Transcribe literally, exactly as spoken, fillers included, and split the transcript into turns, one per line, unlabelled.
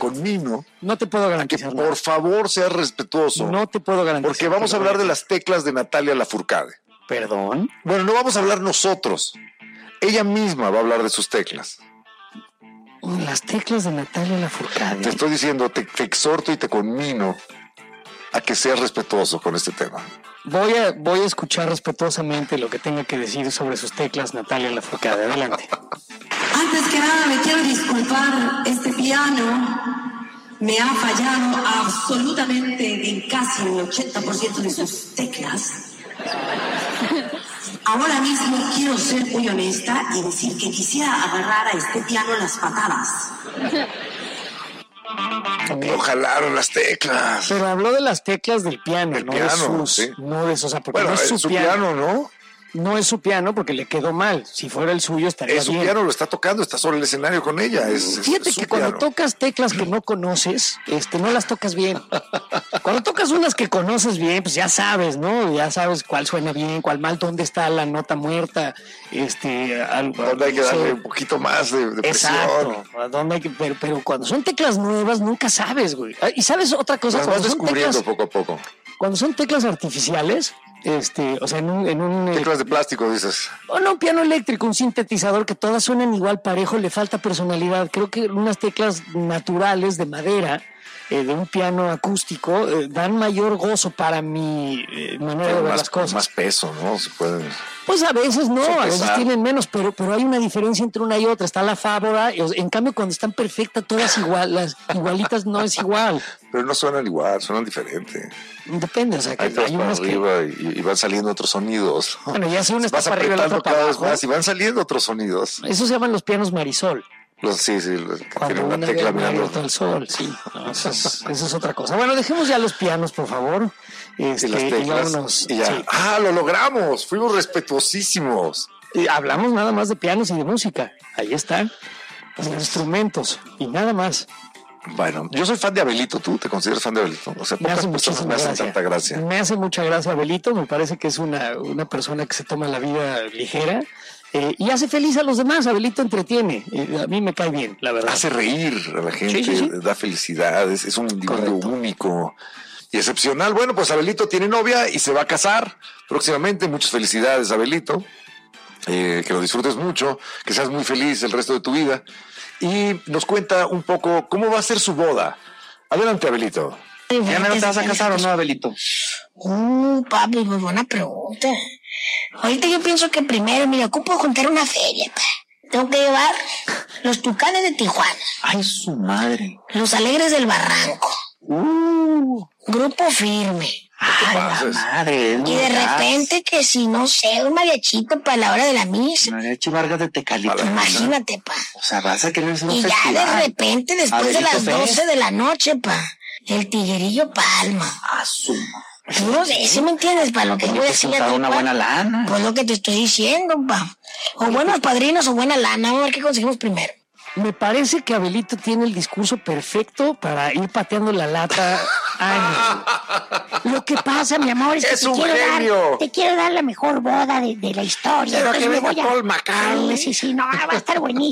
conmino.
No te puedo garantizar
que
nada.
Por favor, seas respetuoso.
No te puedo garantizar.
Porque vamos a hablar de las teclas de Natalia Lafourcade.
¿Perdón?
Bueno, no vamos a hablar nosotros. Ella misma va a hablar de sus teclas.
Las teclas de Natalia Lafourcade.
Te estoy diciendo, te, te exhorto y te conmino a que seas respetuoso con este tema.
Voy a, voy a escuchar respetuosamente lo que tenga que decir sobre sus teclas Natalia Lafourcade. Adelante.
Antes que nada me quiero disculpar, este piano me ha fallado absolutamente en casi el ochenta por ciento de sus teclas. Ahora mismo quiero ser muy honesta y decir que quisiera agarrar a este piano las patadas.
No jalaron las teclas.
Pero habló de las teclas del piano,
El
no
piano,
de sus,
sí.
no de esos, o sea, porque
Bueno,
no es
es
su,
su
piano.
piano, ¿no?
No es su piano porque le quedó mal. Si fuera el suyo estaría
Es su
bien.
piano, lo está tocando, está sobre el escenario con ella. Es,
Fíjate
es su
que cuando
piano.
tocas teclas que no conoces, este, no las tocas bien. Cuando tocas unas que conoces bien, pues ya sabes, ¿no? Ya sabes cuál suena bien, cuál mal, dónde está la nota muerta, este, algo.
Donde hay que
no sé.
darle un poquito más de, de presión.
Exacto. ¿A dónde hay que, pero, pero cuando son teclas nuevas nunca sabes, güey. Ah, y sabes otra cosa,
Las vas
cuando son
descubriendo
teclas,
poco a poco.
cuando son teclas artificiales, este, o sea, en un, en un eh,
Teclas de plástico, dices.
o no, un piano eléctrico, un sintetizador que todas suenan igual parejo, le falta personalidad. Creo que unas teclas naturales de madera, eh, de un piano acústico, eh, dan mayor gozo para mi eh, manera de ver
Más,
las cosas.
más peso, ¿no? Se pueden...
Pues a veces no,
Son
a veces
pesadas.
tienen menos, pero, pero hay una diferencia entre una y otra. Está la fábora, y, o sea, en cambio cuando están perfectas, todas igual, las igualitas no es igual.
Pero no suenan igual, suenan diferente.
Depende, o sea, que
Ahí te vas
hay
para
unas que...
arriba y, y van saliendo otros sonidos.
Bueno, ya si una está
Vas
para arriba y la
apretando
otra para
cada vez
abajo.
más y van saliendo otros sonidos.
Eso se llaman los pianos Marisol.
Los, sí, sí, los que
Cuando
tienen una
una
tecla
ve
mirando.
abierto al sol, sí. No, eso, es, eso es otra cosa. Bueno, dejemos ya los pianos, por favor. Este,
Y las
y
teclas.
vámonos.
Y ya.
Sí.
¡Ah, lo logramos! Fuimos respetuosísimos.
Y hablamos nada más de pianos y de música. Ahí están. Los instrumentos y nada más.
Bueno, yo soy fan de Abelito. ¿Tú te consideras fan de Abelito? O sea,
Me
pocas
hace
personas
muchísima
me hacen
gracia.
tanta gracia.
Me hace mucha gracia Abelito. Me parece que es una, una persona que se toma la vida ligera eh, y hace feliz a los demás. Abelito entretiene. Eh, a mí me cae bien, la verdad.
Hace reír a la gente,
Sí, sí, sí.
da felicidad, es, es un individuo
Correcto.
único y excepcional. Bueno, pues Abelito tiene novia y se va a casar próximamente. Muchas felicidades, Abelito. Eh, que lo disfrutes mucho, que seas muy feliz el resto de tu vida. Y nos cuenta un poco cómo va a ser su boda. Adelante, Abelito.
¿Ya me te vas a casar o no, Abelito?
Uh, papi, pues buena pregunta. Ahorita yo pienso que primero, mira, ocupo juntar una feria, pa. Tengo que llevar los Tucanes de Tijuana,
Ay, su madre.
los Alegres del Barranco,
Uh,
Grupo Firme.
ay, la
pases.
madre. es
Y de
verdad.
repente que si, no sé, un mariachito para la hora de la misa.
Mariachi Vargas de Tecalito.
Imagínate, pa.
O sea, vas a querer hacer un
Y ya
festival.
de repente, después de
Abelito
las
Fest.
doce de la noche, pa, el Tiguerillo Palma.
A su madre.
No sé, ¿sí me entiendes? Para lo que voy a
Hay que
decir
juntar
a ti,
una
pa?
buena lana.
Pues lo que te estoy diciendo, pa. O buenos padrinos o buena lana. Vamos a ver qué conseguimos primero.
Me parece que Abelito tiene el discurso perfecto para ir pateando la lata años.
Lo que pasa, mi amor, es que
¡Es
te
un
quiero,
genio!
dar, te quiero dar la mejor boda de, de la historia.
Pero
Entonces
que
me
venga
voy a-
Paul McCartney.
Sí, sí, sí, no, va a estar buenísimo.